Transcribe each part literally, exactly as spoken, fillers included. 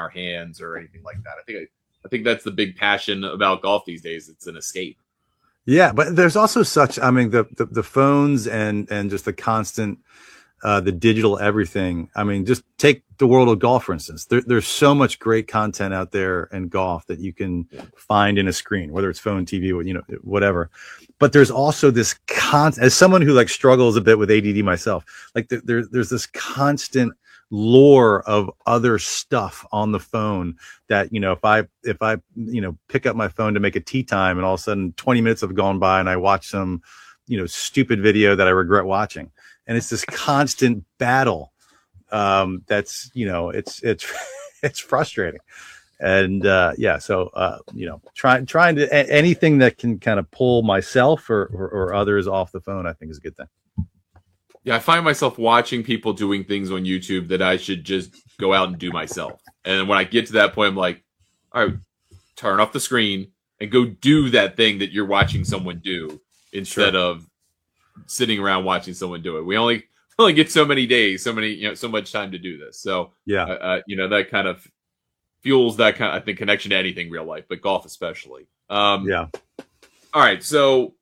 our hands or anything like that. I think I, I think that's the big passion about golf these days. It's an escape. Yeah, but there's also such, I mean, the, the, the phones and, and just the constant, uh, the digital everything. I mean, just take the world of golf, for instance. There, there's so much great content out there in golf that you can find in a screen, whether it's phone, T V, or, you know, whatever. But there's also this constant, as someone who like struggles a bit with A D D myself, like there, there there's this constant lore of other stuff on the phone that, you know, if I, if I, you know, pick up my phone to make a tea time and all of a sudden twenty minutes have gone by and I watch some, you know, stupid video that I regret watching. And it's this constant battle. Um, that's, you know, it's, it's, it's frustrating. And, uh, yeah, so, uh, you know, trying, trying to, a- anything that can kind of pull myself or, or, or others off the phone, I think is a good thing. Yeah, I find myself watching people doing things on YouTube that I should just go out and do myself. And when I get to that point, I'm like, all right, turn off the screen and go do that thing that you're watching someone do instead Sure. of sitting around watching someone do it. We only only get so many days, so many, you know, so much time to do this. So, Yeah. uh, uh, you know, that kind of fuels that kind of, I think, connection to anything real life, but golf especially. Um, Yeah. All right, so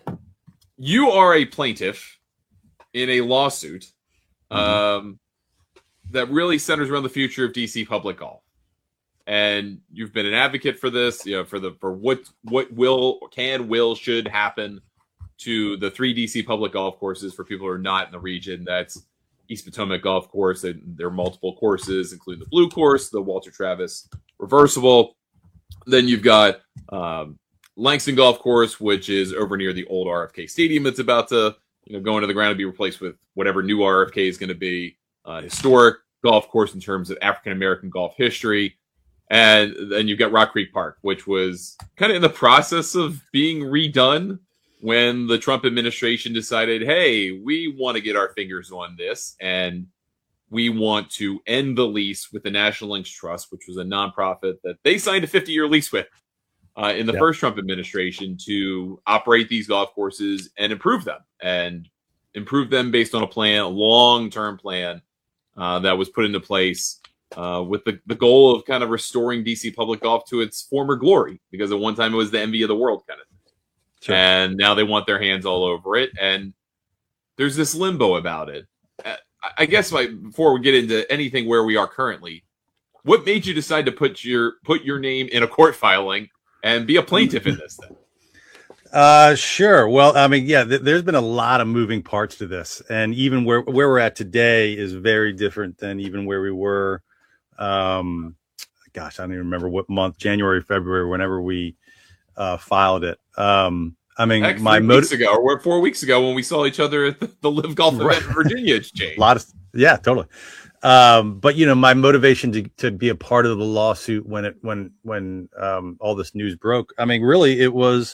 you are a plaintiff in a lawsuit um, mm-hmm. that really centers around the future of D C public golf, and you've been an advocate for this, you know, for the for what what will, can, will, should happen to the three D C public golf courses for people who are not in the region. That's East Potomac Golf Course, and there are multiple courses, including the Blue Course, the Walter Travis Reversible. Then you've got um, Langston Golf Course, which is over near the old R F K Stadium. That's about to, you know, go into the ground and be replaced with whatever new R F K is going to be. Uh, historic golf course in terms of African American golf history. And then you've got Rock Creek Park, which was kind of in the process of being redone when the Trump administration decided, hey, we want to get our fingers on this, and we want to end the lease with the National Links Trust, which was a nonprofit that they signed a fifty-year lease with uh, in the yep. first Trump administration to operate these golf courses and improve them, and improve them based on a plan, a long-term plan uh, that was put into place uh, with the, the goal of kind of restoring D C public golf to its former glory, because at one time it was the envy of the world kind of thing. Sure. And now they want their hands all over it, and there's this limbo about it. I guess like, before we get into anything where we are currently, what made you decide to put your put your name in a court filing and be a plaintiff in this thing? Uh, sure. Well, I mean, yeah, th- there's been a lot of moving parts to this, and even where where we're at today is very different than even where we were. Um, gosh, I don't even remember what month, January, February, whenever we uh, filed it. Um, I mean, Heck, my three motive weeks ago or four weeks ago when we saw each other at the, the Live Golf right. event in Virginia exchange. A lot of, yeah, totally. Um, but you know, my motivation to, to be a part of the lawsuit when it, when, when, um, all this news broke, I mean, really it was,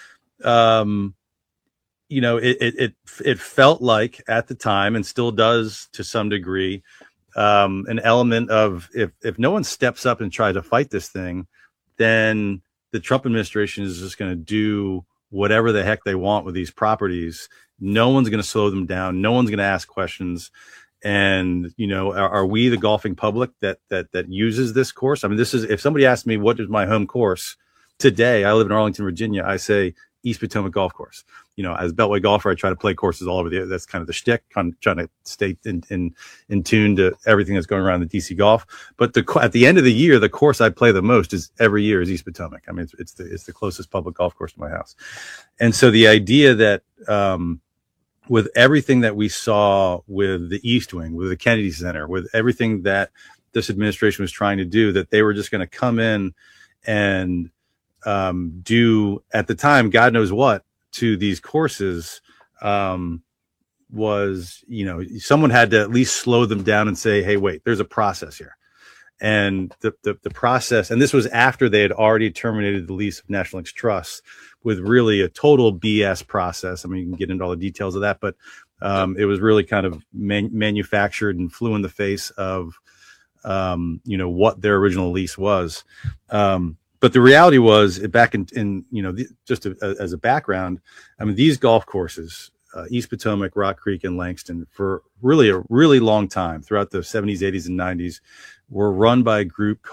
um, you know, it, it, it, it felt like at the time, and still does to some degree, um, an element of if, if no one steps up and tries to fight this thing, then the Trump administration is just going to do whatever the heck they want with these properties. No one's going to slow them down. No one's going to ask questions. And, you know, are, are we the golfing public that, that, that uses this course? I mean, this is, if somebody asked me, what is my home course today? I live in Arlington, Virginia. I say East Potomac Golf Course. You know, as Beltway golfer, I try to play courses all over the, that's kind of the shtick, kind of trying to stay in, in, in tune to everything that's going around the D C golf. But the, at the end of the year, the course I play the most is every year is East Potomac. I mean, it's, it's the, it's the closest public golf course to my house. And so the idea that, um, with everything that we saw with the East Wing, with the Kennedy Center, with everything that this administration was trying to do, that they were just going to come in and, um, do at the time, God knows what, to these courses, um, was, you know, someone had to at least slow them down and say, hey, wait, there's a process here. And the, the, the process, and this was after they had already terminated the lease of National Links Trust with really a total B S process. I mean, you can get into all the details of that, but, um, it was really kind of man- manufactured and flew in the face of, um, you know, what their original lease was. Um, But the reality was, back in, in you know, the, just a, a, as a background, I mean, these golf courses, uh, East Potomac, Rock Creek, and Langston, for really a really long time, throughout the seventies, eighties, and nineties, were run by a group called